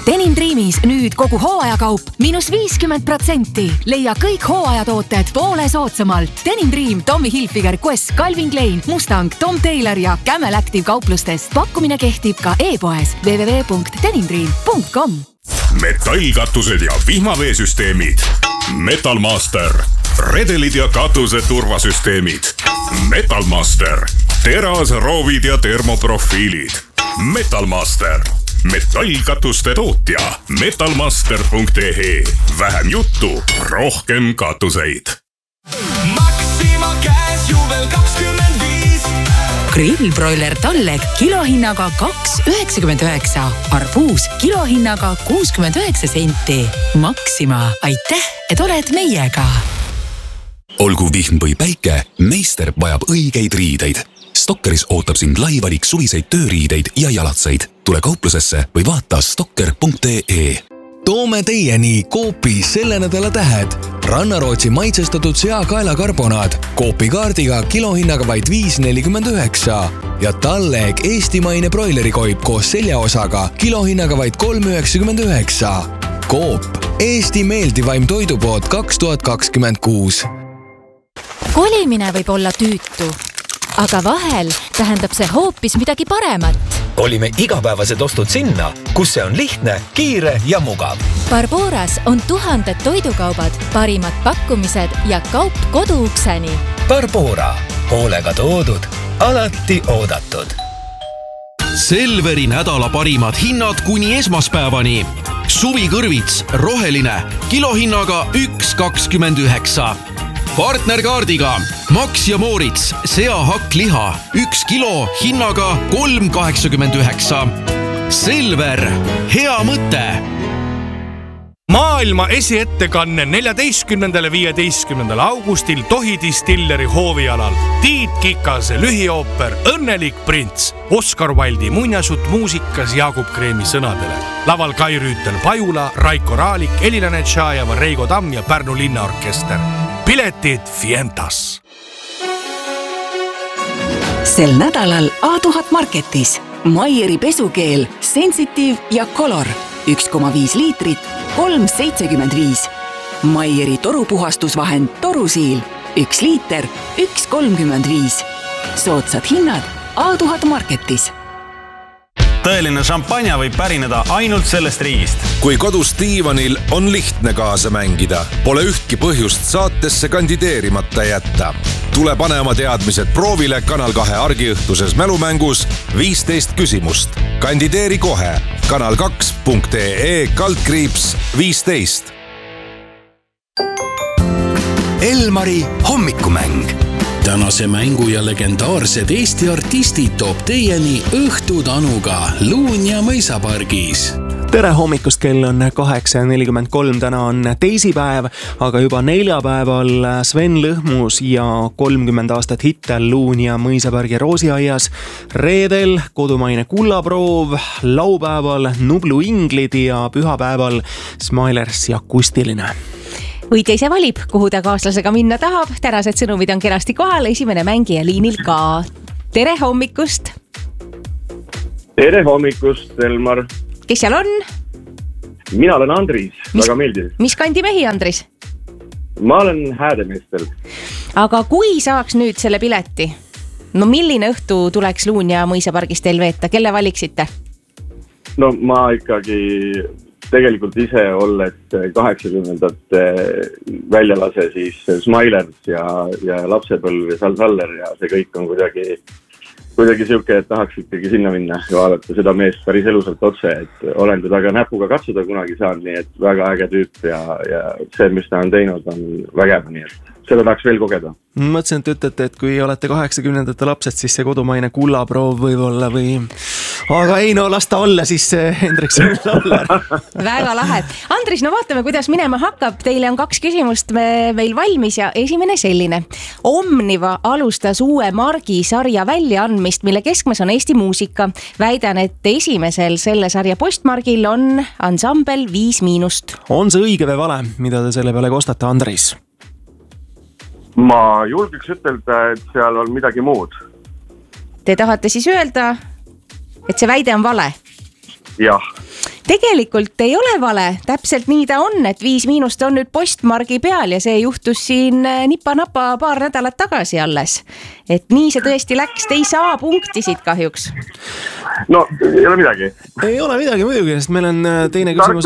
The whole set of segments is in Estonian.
Denim Dreamis nüüd kogu hooajakaup -50%. Leia kõik hooajatooted poole soodsamalt. Denim Dream, Tommy Hilfiger, Quest, Calvin Klein, Mustang, Tom Taylor ja Camel Active kauplustest. Pakkumine kehtib ka e-poes www.denimdream.com. Metallkatused ja vihmaveesüsteemid. Metalmaster. Redelid ja katuse turvasüsteemid. Metalmaster. Terasroovid ja termoprofiilid. Metalmaster. Metallkatuste tootja. Metalmaster.ee. Vähem juttu, rohkem katuseid. Maxima käes juubel 25. Grillbroiler Talleg kilohinnaga 2,99. Arbuus kilohinnaga 69 senti. Maxima, aitäh, et oled meiega. Olgu vihm või päike, meister vajab õigeid riideid. Stokkeris ootab sind laivalik suviseid tööriideid ja jalatseid. Tule kauplusesse või vaata stokker.ee. Toome teieni Coopi selle nädala tähed. Rannarootsi maitsestatud seakaelakarbonaad Coopi kaardiga kilohinnaga vaid 5,49 ja Talleg eestimaine broilerikoip koos seljaosaga kilohinnaga vaid 3,99. Coop, Eesti meeldivaim toidupood 2026. Kolimine võib olla tüütu, aga vahel tähendab see hoopis midagi paremat. Olime igapäevased ostud sinna, kus see on lihtne, kiire ja mugav. Barboras on tuhanded toidukaubad, parimad pakkumised ja kaup koduukseni. Barbora, hoolega toodud, alati oodatud. Selveri nädala parimad hinnad kuni esmaspäevani. Suvikõrvits, roheline, kilohinnaga 1,29. Partnerkaardiga Max ja Moritz, seahakk-liha, 1 kilo hinnaga 3,89. Selver, hea mõte! Maailma esiettekanne 14.–15. augustil Tohi Distilleri hoovialal. Tiit Kikase lühiooper Õnnelik prints. Oskar Wilde'i muinasjutt muusikas Jaagup Kreemi sõnadele. Laval Kai Rüütel Pajula, Raiko Raalik, Elina Netšajeva, Reigo Tamm ja Pärnu linnaorkester. Piletid Fientas. Sel nädalal A1000 Marketis. Maieri pesukeel, Sensitive ja Color. 1,5 liitrit, 3,75. Maieri torupuhastusvahend Torusiil. 1 liiter, 1,35. Soodsad hinnad A1000 Marketis. Tõeline šampanja võib pärineda ainult sellest riigist. Kui kodus diivanil on lihtne kaasa mängida, pole ühtki põhjust saatesse kandideerimata jätta. Tule pane oma teadmised proovile Kanal 2 argiõhtuses mälumängus 15 küsimust. Kandideeri kohe kanal2.ee/15. Elmari hommikumäng. Tänase mängu ja legendaarsed Eesti artistid toob teieni Õhtutanuga Luunja mõisapargis. Tere hommikust, kell on 8:43, täna on teisipäev, aga juba neljapäeval Sven Lõhmus ja 30 aastat hitte Luunja mõisapargi Roosiaias. Reedel kodumaine kullaproov, laupäeval Nublu Inglid ja pühapäeval Smilers ja akustiline. Võitja ise valib, kuhu ta kaaslasega minna tahab. Tänased sõnumid on kenasti kohal, esimene mängija liinil ka. Tere hommikust! Tere hommikust, Elmar! Kes seal on? Mina olen Andris, väga meeldiv. Mis kandi mehi, Andris? Ma olen Häädemeestel. Aga kui saaks nüüd selle pileti? No milline õhtu tuleks Luunja mõisapargis teil veeta? Kelle valiksite? No ma ikkagi tegelikult ise olles 80-ndate väljalase siis Smilers ja lapsepõlv ja Saller ja see kõik on kuidagi siuke, et tahaks ikkagi sinna minna ja vaadata seda meest päris elusalt otse, et olen teda ka näpuga katsuda kunagi saanud, nii et väga äge tüüp ja see, mis ta on teinud, on vägev, nii et seda tahaks veel kogeda. Mõtlesin, et ütlete, et kui olete 80-ndate lapsed, siis see kodumaine kullaproov võib-olla või... Aga ei, no las ta olla siis Hendrikson Saller. Väga lahe. Andris, no vaatame, kuidas minema hakkab. Teile on 2 küsimust meil valmis ja esimene selline. Omniva alustas uue margisarja väljaandmist, mille keskmes on Eesti muusika. Väidan, et esimesel selle sarja postmargil on ansambel 5-. On see õige või vale, mida te selle peale kostate, Andris? Ma julgeks ütelda, et seal on midagi muud. Te tahate siis öelda, et see väide on vale? Jah. tegelikult ei ole vale, täpselt nii ta on, et 5- on nüüd postmargi peal ja see juhtus siin nipa-napa paar nädalat tagasi alles. Et nii see tõesti läks, te ei saa punktisid kahjuks. No, ei ole midagi. Ei ole midagi muidugi, sest meil on teine küsimus.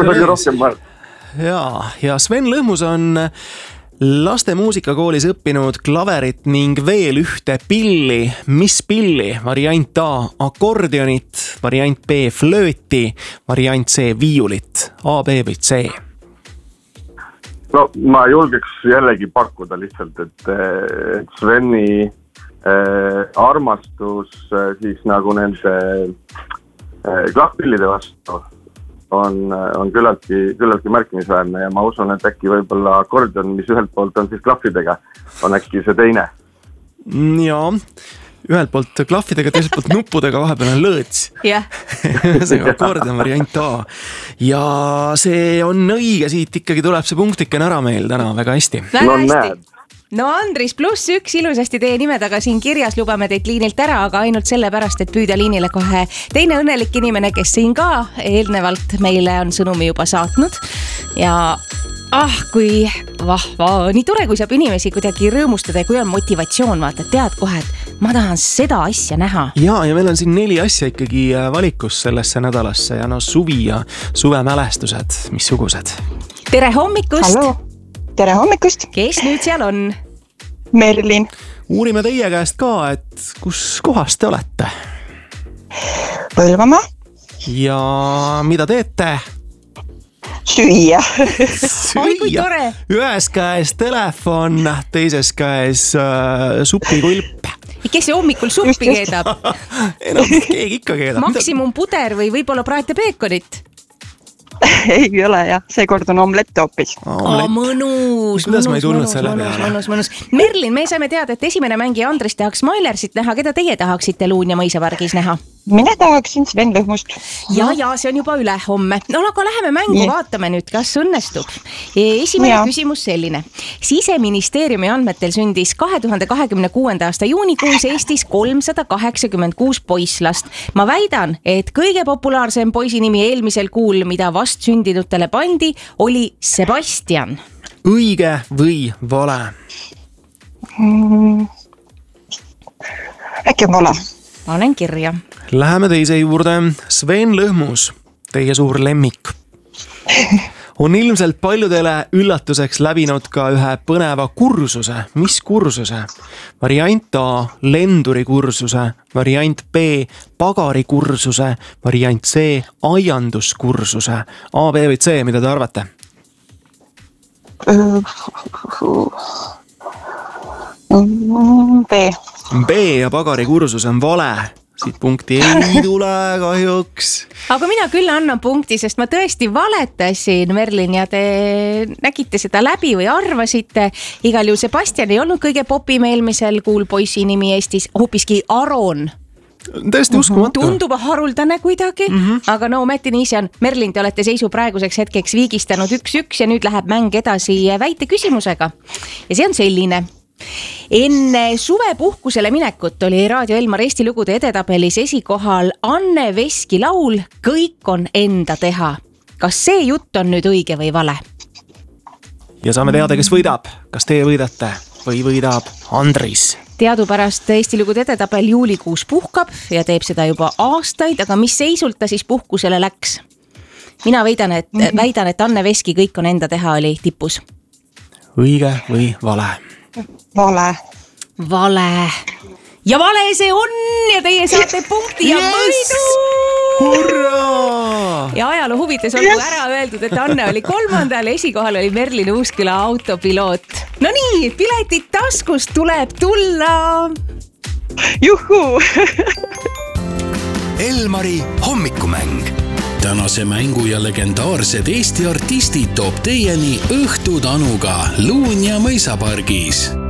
Ja Sven Lõhmus on laste muusikakoolis õppinud klaverit ning veel ühte pilli. Mis pilli? Variant A akordionit, variant B flööti, variant C viiulit. A, B või C? No ma julgeks jällegi pakkuda lihtsalt, et Sveni armastus siis nagu nende klahvpillide vastu on küllaltki märkimisväärne ja ma usun, et äkki võib-olla akordion, mis ühelt poolt on siis klahvidega, on äkki see teine. Jaa, ühelt poolt klahvidega, teiselt poolt nuppudega, vahepeal on lõõts. Jah. See akordion variant A. Ja see on õige, siit ikkagi tuleb see punktiken ära meil täna väga hästi. Väga hästi. No Andris, +1 ilusasti teie nime taga siin kirjas, lubame teid liinilt ära, aga ainult sellepärast, et püüda liinile kohe teine õnnelik inimene, kes siin ka eelnevalt meile on sõnumi juba saatnud. Ja kui nii tore, kui saab inimesi kuidagi rõõmustada ja kui on motivatsioon, vaata, tead kohe, et ma tahan seda asja näha. Ja meil on siin 4 asja ikkagi valikus sellesse nädalasse ja suvi ja suvemälestused, missugused? Tere hommikust! Hallo. Tere hommikust! Kes nüüd seal on? Merlin. Uurime teie käest ka, et kus kohas te olete? Põlvamaa. Ja mida teete? Süüa. Oi, kui tore! Ühes käes telefon, teises käes supikulp. Kes see hommikul suppi keedab? Keegi ikka keedab. Maksimum puder või võib-olla praete peekonit? Ei ole jah, seekord on omlett hoopis. Mõnus. Kuidas ma ei tulnud selle peale? Merlin, me saime teada, et esimene mängija Andris tahaks Smilersit näha. Keda teie tahaksite Luunja mõisapargis näha? Mina tahaksin Sven Lõhmust. Ja, see on juba üle homme. No aga läheme mängu, vaatame nüüd, kas õnnestub. Esimene küsimus selline. Siseministeeriumi andmetel sündis 2026. aasta juunikuus Eestis 386 poisslast. Ma väidan, et kõige populaarsem poisi nimi eelmisel kuul, mida vastsündinutele pandi, oli Sebastian. Õige või vale? Äkki on vale? Panen kirja. Läheme teise juurde. Sven Lõhmus, teie suur lemmik, on ilmselt paljudele üllatuseks läbinud ka ühe põneva kursuse. Mis kursuse? Variant A lendurikursuse, variant B pagarikursuse, variant C aianduskursuse. A, B või C, mida te arvate? B. B ja pagarikursus on vale. Siit punkti ei tule kahjuks. Aga mina küll annan punkti, sest ma tõesti valetasin, Merlin, ja te nägite seda läbi või arvasite. Igal juhul Sebastian ei olnud kõige popim eelmisel kuul poisi nimi Eestis, hoopiski Aron. Tõesti uskumatu. Tundub haruldane kuidagi, aga no ometi nii see on. Merlin, te olete seisu praeguseks hetkeks viigistanud 1-1 ja nüüd läheb mäng edasi väite küsimusega. Ja see on selline. Enne suvepuhkusele minekut oli Raadio Elmar Eesti lugude edetabelis esikohal Anne Veski laul Kõik on enda teha. Kas see jutt on nüüd õige või vale? Ja saame teada, kes võidab. Kas teie võidate või võidab Andris? Teadupärast Eesti lugude edetabel juulikuus puhkab ja teeb seda juba aastaid, aga mis seisult ta siis puhkusele läks? Mina väidan, et Anne Veski Kõik on enda teha oli tipus. Õige või vale? Vale. Vale. Ja vale see on ja teie saate punkti ja võidu! Hurraa! Ja ajaloo huvides olgu ära öeldud, et Anne oli 3. esikohal oli Merlin Uusküla autopiloot. No nii, piletid taskust tuleb tulla! Juhuu! Elmari hommikumäng. Tänase mängu ja legendaarsed Eesti artistid toob teieni Õhtud Anuga Luunja mõisapargis.